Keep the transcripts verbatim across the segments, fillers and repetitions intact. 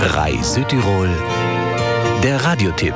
R A I Südtirol, der Radiotipp.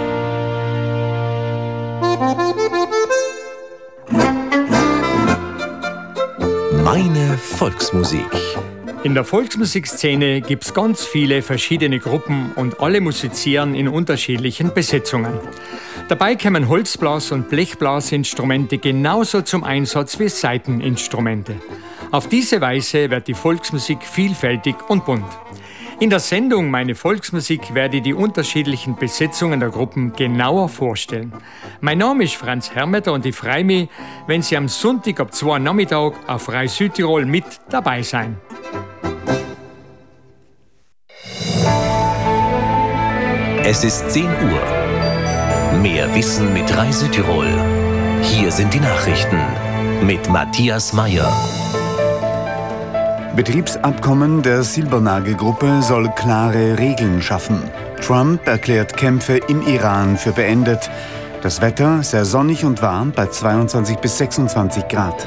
Meine Volksmusik. In der Volksmusikszene gibt es ganz viele verschiedene Gruppen und alle musizieren in unterschiedlichen Besetzungen. Dabei kommen Holzblas- und Blechblasinstrumente genauso zum Einsatz wie Saiteninstrumente. Auf diese Weise wird die Volksmusik vielfältig und bunt. In der Sendung Meine Volksmusik werde ich die unterschiedlichen Besetzungen der Gruppen genauer vorstellen. Mein Name ist Franz Hermeter und ich freue mich, wenn Sie am Sonntag ab zwei Uhr Nachmittag auf R A I Südtirol mit dabei sein. Es ist zehn Uhr. Mehr Wissen mit R A I Südtirol. Hier sind die Nachrichten mit Matthias Meyer. Betriebsabkommen der Silbernagel-Gruppe soll klare Regeln schaffen. Trump erklärt Kämpfe im Iran für beendet. Das Wetter sehr sonnig und warm bei zweiundzwanzig bis sechsundzwanzig Grad.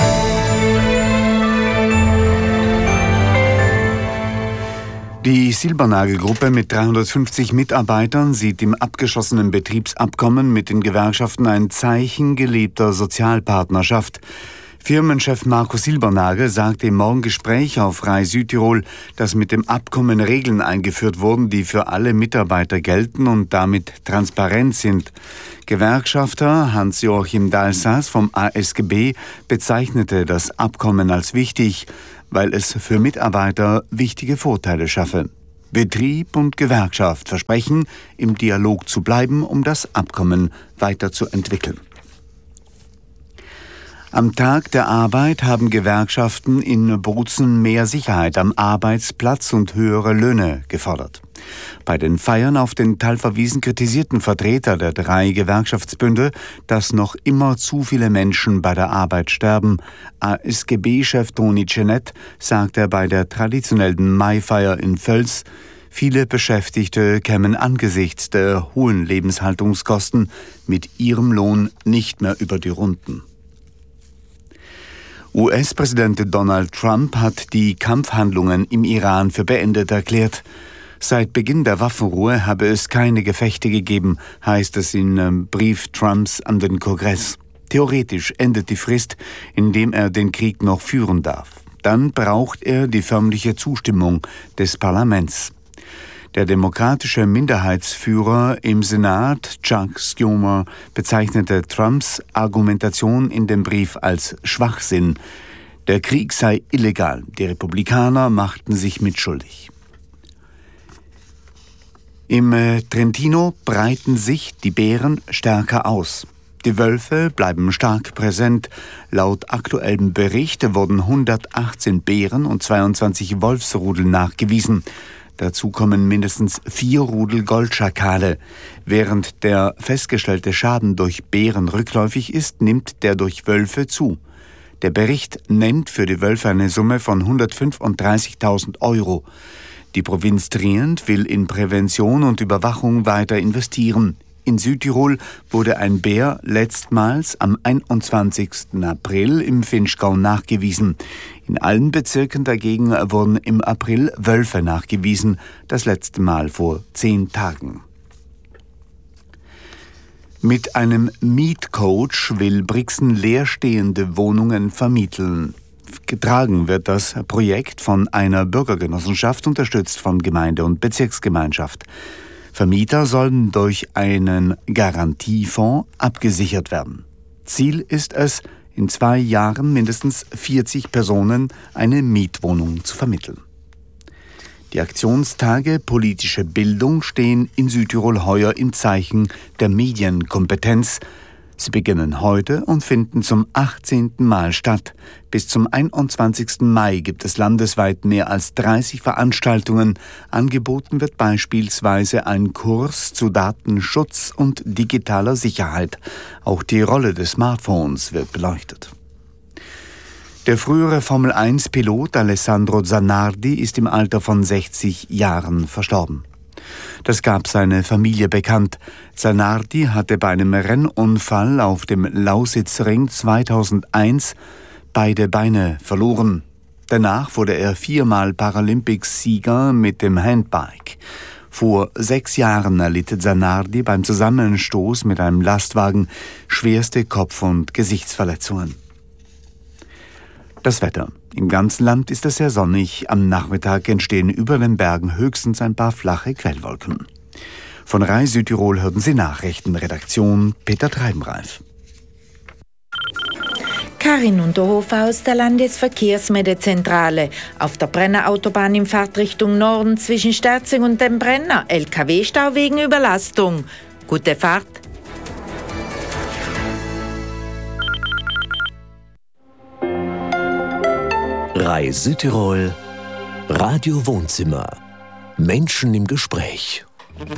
Die Silbernagel-Gruppe mit dreihundertfünfzig Mitarbeitern sieht im abgeschlossenen Betriebsabkommen mit den Gewerkschaften ein Zeichen gelebter Sozialpartnerschaft. Firmenchef Marco Silbernagel sagte im Morgengespräch auf R A I Südtirol, dass mit dem Abkommen Regeln eingeführt wurden, die für alle Mitarbeiter gelten und damit transparent sind. Gewerkschafter Hans-Joachim Dalsas vom A S G B bezeichnete das Abkommen als wichtig, weil es für Mitarbeiter wichtige Vorteile schaffe. Betrieb und Gewerkschaft versprechen, im Dialog zu bleiben, um das Abkommen weiterzuentwickeln. Am Tag der Arbeit haben Gewerkschaften in Bozen mehr Sicherheit am Arbeitsplatz und höhere Löhne gefordert. Bei den Feiern auf den Talfer Wiesen kritisierten Vertreter der drei Gewerkschaftsbünde, dass noch immer zu viele Menschen bei der Arbeit sterben. A S G B-Chef Toni Cenet sagte bei der traditionellen Maifeier in Völs, viele Beschäftigte kämen angesichts der hohen Lebenshaltungskosten mit ihrem Lohn nicht mehr über die Runden. U S-Präsident Donald Trump hat die Kampfhandlungen im Iran für beendet erklärt. Seit Beginn der Waffenruhe habe es keine Gefechte gegeben, heißt es in einem Brief Trumps an den Kongress. Theoretisch endet die Frist, indem er den Krieg noch führen darf. Dann braucht er die förmliche Zustimmung des Parlaments. Der demokratische Minderheitsführer im Senat, Chuck Schumer, bezeichnete Trumps Argumentation in dem Brief als Schwachsinn. Der Krieg sei illegal. Die Republikaner machten sich mitschuldig. Im Trentino breiten sich die Bären stärker aus. Die Wölfe bleiben stark präsent. Laut aktuellem Bericht wurden hundertachtzehn Bären und zweiundzwanzig Wolfsrudel nachgewiesen. Dazu kommen mindestens vier Rudel Goldschakale. Während der festgestellte Schaden durch Bären rückläufig ist, nimmt der durch Wölfe zu. Der Bericht nennt für die Wölfe eine Summe von hundertfünfunddreißigtausend Euro. Die Provinz Trient will in Prävention und Überwachung weiter investieren. In Südtirol wurde ein Bär letztmals am einundzwanzigsten April im Vinschgau nachgewiesen. In allen Bezirken dagegen wurden im April Wölfe nachgewiesen, das letzte Mal vor zehn Tagen. Mit einem Mietcoach will Brixen leerstehende Wohnungen vermitteln. Getragen wird das Projekt von einer Bürgergenossenschaft, unterstützt von Gemeinde und Bezirksgemeinschaft. Vermieter sollen durch einen Garantiefonds abgesichert werden. Ziel ist es, in zwei Jahren mindestens vierzig Personen eine Mietwohnung zu vermitteln. Die Aktionstage Politische Bildung stehen in Südtirol heuer im Zeichen der Medienkompetenz. Sie beginnen heute und finden zum achtzehnten Mal statt. Bis zum einundzwanzigsten Mai gibt es landesweit mehr als dreißig Veranstaltungen. Angeboten wird beispielsweise ein Kurs zu Datenschutz und digitaler Sicherheit. Auch die Rolle des Smartphones wird beleuchtet. Der frühere Formel eins Pilot Alessandro Zanardi ist im Alter von sechzig Jahren verstorben. Das gab seine Familie bekannt. Zanardi hatte bei einem Rennunfall auf dem Lausitzring zweitausendeins beide Beine verloren. Danach wurde er viermal Paralympics-Sieger mit dem Handbike. Vor sechs Jahren erlitt Zanardi beim Zusammenstoß mit einem Lastwagen schwerste Kopf- und Gesichtsverletzungen. Das Wetter. Im ganzen Land ist es sehr sonnig. Am Nachmittag entstehen über den Bergen höchstens ein paar flache Quellwolken. Von Rai Südtirol hörten Sie Nachrichten. Redaktion Peter Treibenreif. Karin Unterhofer aus der Landesverkehrsmeldezentrale. Auf der Brenner Autobahn in Fahrtrichtung Norden zwischen Sterzing und dem Brenner. L K W-Stau wegen Überlastung. Gute Fahrt. Rai Südtirol, Radio Wohnzimmer. Menschen im Gespräch.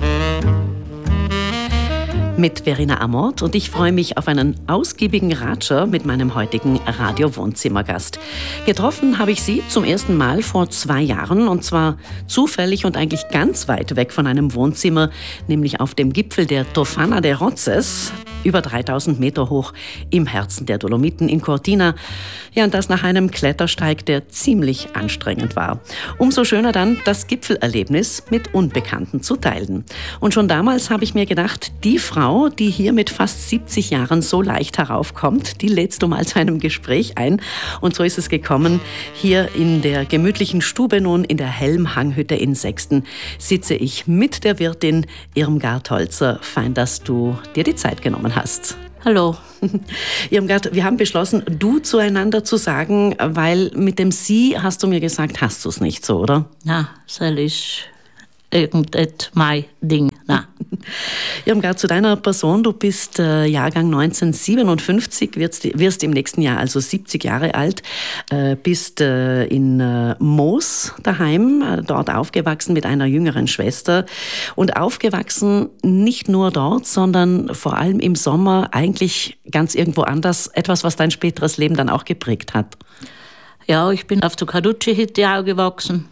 Mit Verena Amort und ich freue mich auf einen ausgiebigen Ratscher mit meinem heutigen Radio-Wohnzimmergast. Getroffen habe ich sie zum ersten Mal vor zwei Jahren und zwar zufällig und eigentlich ganz weit weg von einem Wohnzimmer, nämlich auf dem Gipfel der Tofana de Rozes, über dreitausend Meter hoch im Herzen der Dolomiten in Cortina. Ja, und das nach einem Klettersteig, der ziemlich anstrengend war. Umso schöner dann, das Gipfelerlebnis mit Unbekannten zu teilen. Und schon damals habe ich mir gedacht, die Frau, die hier mit fast siebzig Jahren so leicht heraufkommt, die lädst du mal zu einem Gespräch ein. Und so ist es gekommen. Hier in der gemütlichen Stube nun in der Helmhanghütte in Sexten sitze ich mit der Wirtin Irmgard Holzer. Fein, dass du dir die Zeit genommen hast. Hallo. Irmgard, wir haben beschlossen, du zueinander zu sagen, weil mit dem Sie, hast du mir gesagt, hast du es nicht so, oder? Na, das ist irgendetwas mein Ding. Na. Irmgard, zu deiner Person, du bist äh, Jahrgang neunzehnhundertsiebenundfünfzig, wirst, wirst im nächsten Jahr also siebzig Jahre alt, äh, bist äh, in äh, Moos daheim, äh, dort aufgewachsen mit einer jüngeren Schwester und aufgewachsen nicht nur dort, sondern vor allem im Sommer eigentlich ganz irgendwo anders, etwas, was dein späteres Leben dann auch geprägt hat. Ja, ich bin auf der Kadutschi-Hütte aufgewachsen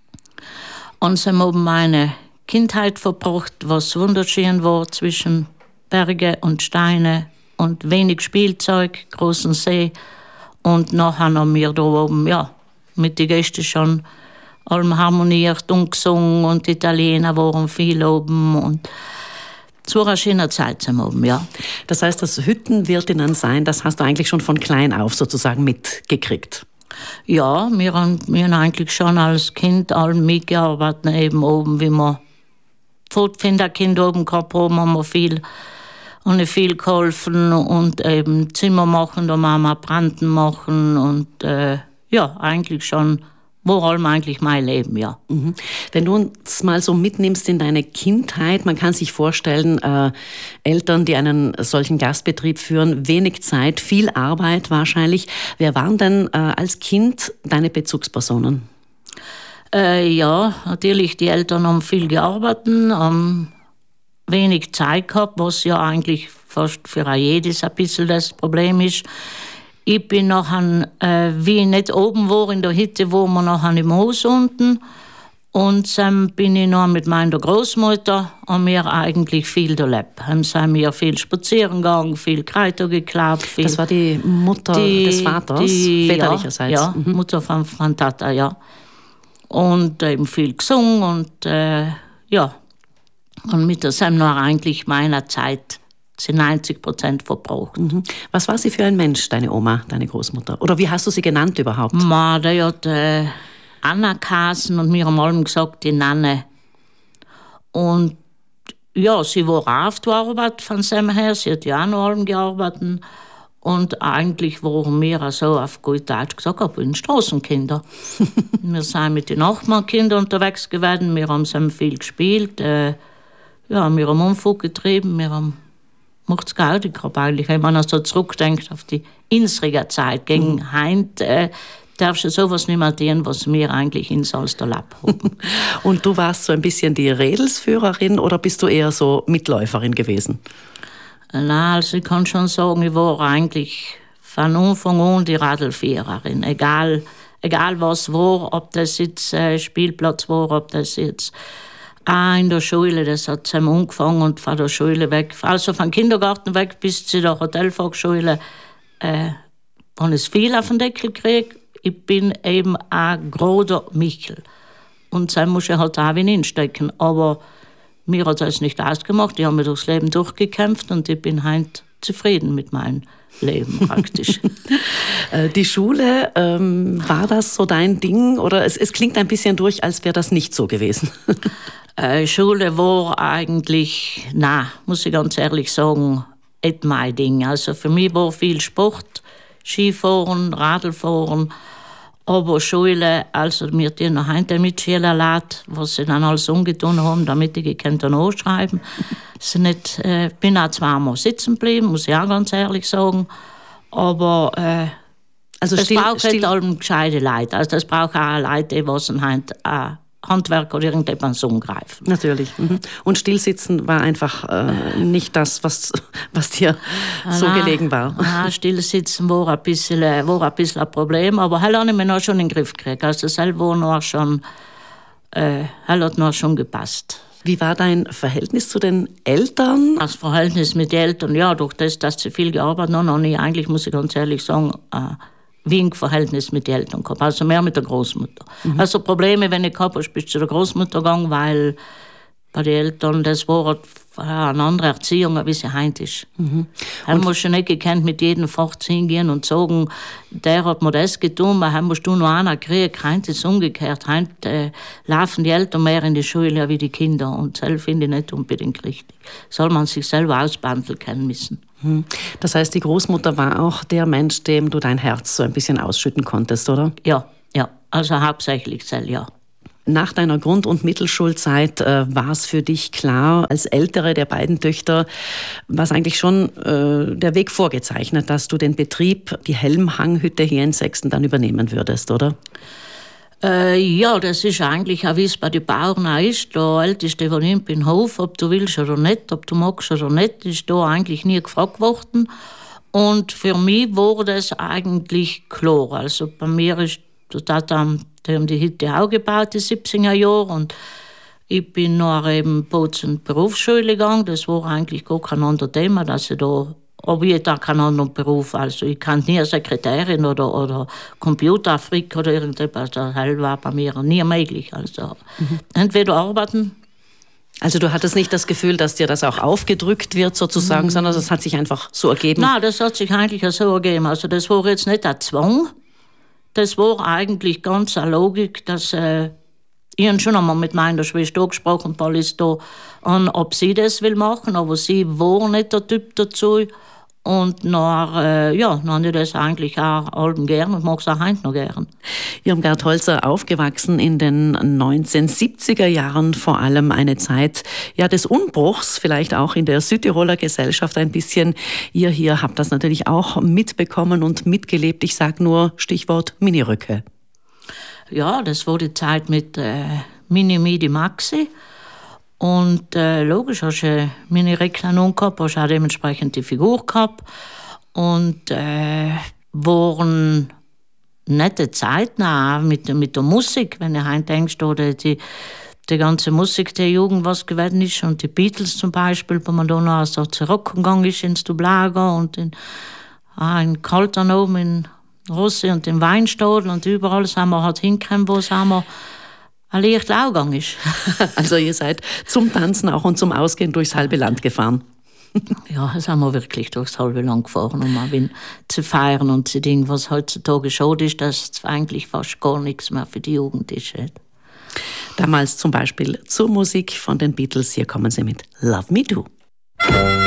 und sie haben meine Kindheit verbracht, was wunderschön war zwischen Berge und Steine und wenig Spielzeug, großen See. Und nachher haben wir da oben ja, mit den Gästen schon allem harmoniert und gesungen und die Italiener waren viel oben. Und es war eine schöne Zeit zum oben, ja. Das heißt, das Hüttenwirtinnen sein, das hast du eigentlich schon von klein auf sozusagen mitgekriegt? Ja, wir haben, wir haben eigentlich schon als Kind allem mitgearbeitet, eben oben, wie wir Pfadfinderkind oben gehabt haben, haben wir viel und viel geholfen und eben Zimmer machen, da machen wir Branden machen und äh, ja, eigentlich schon, vor allem eigentlich mein Leben, ja. Mhm. Wenn du uns mal so mitnimmst in deine Kindheit, man kann sich vorstellen, äh, Eltern, die einen solchen Gastbetrieb führen, wenig Zeit, viel Arbeit wahrscheinlich. Wer waren denn äh, als Kind deine Bezugspersonen? Äh, ja, natürlich, die Eltern haben viel gearbeitet, haben wenig Zeit gehabt, was ja eigentlich fast für jedes ein bisschen das Problem ist. Ich bin nachher, äh, wie ich nicht oben war in der Hütte, wo wir nachher im Haus unten. Und dann bin ich noch mit meiner Großmutter und wir eigentlich viel erlebt. Dann sind wir viel spazieren gegangen, viel Kräuter geklappt. Viel das war die Mutter die, des Vaters, die, väterlicherseits? Ja, ja mhm. Mutter von, von Tata, ja. Und eben viel gesungen und äh, ja. Und mit der haben wir eigentlich meiner Zeit zu neunzig Prozent verbraucht. Mhm. Was war sie für ein Mensch, deine Oma, deine Großmutter? Oder wie hast du sie genannt überhaupt? Ma, die hat äh, Anna geheißen und wir haben allem gesagt, die Nanne. Und ja, sie war auch auf der Arbeit von seinem her, sie hat ja auch noch allem gearbeitet. Und eigentlich waren wir so auf gut Deutsch gesagt, ich bin Straßenkinder. Wir sind mit den Nachbarnkindern unterwegs gewesen, wir haben sehr viel gespielt. Äh, ja, wir haben Unfug getrieben, wir haben macht's gut. Ich habe eigentlich, wenn man so zurückdenkt auf die Insriger Zeit, gegen mhm. Heint, äh, darfst du sowas nicht mehr tun, was wir eigentlich in Salzderlapp haben. Und du warst so ein bisschen die Redelsführerin oder bist du eher so Mitläuferin gewesen? Na, also ich kann schon sagen, ich war eigentlich von Anfang an die Radlführerin. Egal, egal was war, ob das jetzt äh, Spielplatz war, ob das jetzt auch in der Schule, das hat zusammen angefangen und von der Schule weg, also vom Kindergarten weg bis zu der Hotelfachschule, äh, haben es viel auf den Deckel gekriegt. ich bin eben ein großer Michel. Und sein muss ich halt auch hineinstecken. Aber mir hat das nicht ausgemacht. Ich habe mir durchs Leben durchgekämpft und ich bin heute zufrieden mit meinem Leben praktisch. Die Schule, ähm, war das so dein Ding? Oder es, es klingt ein bisschen durch, als wäre das nicht so gewesen. äh, Schule war eigentlich, na, muss ich ganz ehrlich sagen, nicht mein Ding. Also für mich war viel Sport, Skifahren, Radlfahren, aber Schule, also mir die noch heute mitschüler lässt, was sie dann alles umgetan haben, damit ich dann anschreiben kann. Ich äh, bin auch zweimal sitzen geblieben, muss ich auch ganz ehrlich sagen. Aber äh, also es braucht nicht allem gescheite Leute. Also es braucht auch Leute, die was halt äh, Handwerk oder irgendetwas umgreifen. Natürlich. Mhm. Und Stillsitzen war einfach äh, nicht das, was, was dir so nein, gelegen war. Nein, Stillsitzen war ein bisschen, war ein bisschen ein Problem, aber das habe ich mir noch schon in den Griff gekriegt. Also das war noch schon, äh, hat noch schon gepasst. Wie war dein Verhältnis zu den Eltern? Das Verhältnis mit den Eltern, ja, durch das, dass sie viel gearbeitet haben, habe ich eigentlich, muss ich ganz ehrlich sagen, äh, wenig Verhältnis mit den Eltern gehabt, also mehr mit der Großmutter. Mhm. Also Probleme, wenn ich gehabt habe, bist du zu der Großmutter gegangen, weil bei den Eltern, das war eine andere Erziehung, wie sie heute ist. Mhm. Haben wir schon nicht gekannt, mit jedem fort hingehen und sagen, der hat mir das getan, weil haben wir du noch einer gekriegt. Heute ist umgekehrt. Heute äh, laufen die Eltern mehr in die Schule wie die Kinder und das finde ich nicht unbedingt richtig. Soll man sich selber ausbandeln können müssen. Mhm. Das heißt, die Großmutter war auch der Mensch, dem du dein Herz so ein bisschen ausschütten konntest, oder? Ja, ja. Also hauptsächlich selber, ja. Nach deiner Grund- und Mittelschulzeit äh, war es für dich klar, als ältere der beiden Töchter, war es eigentlich schon äh, der Weg vorgezeichnet, dass du den Betrieb, die Helmhanghütte hier in Sexten dann übernehmen würdest, oder? Äh, ja, das ist eigentlich auch, wie es bei den Bauern auch ist. Der Älteste von ihm im Hof, ob du willst oder nicht, ob du magst oder nicht, ist da eigentlich nie gefragt worden. Und für mich war das eigentlich klar. Also bei mir ist der Tata, die haben die Hütte auch gebaut, die siebziger Jahre. Und ich bin nach eben Bozen Berufsschule gegangen. Das war eigentlich gar kein anderes Thema, dass ich da, aber ich da keinen anderen Beruf. Also ich kann nie Sekretärin oder, oder Computerfreak oder irgendetwas. Das war bei mir nie möglich. Also mhm. entweder arbeiten. Also du hattest nicht das Gefühl, dass dir das auch aufgedrückt wird sozusagen, mhm. sondern das hat sich einfach so ergeben? Nein, das hat sich eigentlich so ergeben. Also das war jetzt nicht ein Zwang. Das war eigentlich ganz eine Logik, dass äh, ich habe schon einmal mit meiner Schwester gesprochen, Paul da an, ob sie das will machen, aber sie war nicht der Typ dazu. Und nach, äh, ja, dann habe ich das eigentlich auch allem gern und mag es auch heute noch gern. Irmgard Holzer, aufgewachsen in den neunzehnhundertsiebziger Jahren, vor allem eine Zeit ja, des Umbruchs, vielleicht auch in der Südtiroler Gesellschaft ein bisschen. Ihr hier habt das natürlich auch mitbekommen und mitgelebt. Ich sage nur Stichwort Miniröcke. Ja, das war die Zeit mit äh, Mini, Midi, Maxi. Und äh, logisch, hast du meine Reklamation gehabt, hast auch dementsprechend die Figur gehabt. Und äh, waren nette Zeiten auch mit, mit der Musik, wenn du heute denkst, oder die, die ganze Musik der Jugend, was geworden ist. Und die Beatles zum Beispiel, wo man da noch so zurückgegangen ist ins Dublager und in, ah, in Kaltern oben in Rossi und im Weinstadel und überall sind wir halt hingekommen, wo sind wir ein leicht Augang ist. Also ihr seid zum Tanzen auch und zum Ausgehen durchs halbe Land gefahren. Ja, das haben wir wirklich durchs halbe Land gefahren, um mal zu feiern und zu Dingen, was heutzutage schade ist, dass es eigentlich fast gar nichts mehr für die Jugend ist. Damals zum Beispiel zur Musik von den Beatles. Hier kommen sie mit Love Me Do.